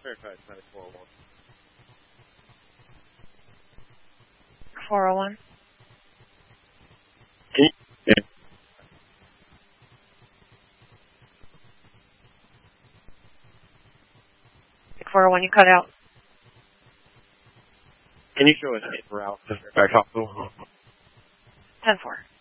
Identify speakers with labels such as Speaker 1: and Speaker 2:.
Speaker 1: Fairfax 9401.
Speaker 2: 401.
Speaker 1: Yeah.
Speaker 2: 401, you cut out.
Speaker 1: Can you show us a route to Fairfax Hospital?
Speaker 2: 10-4.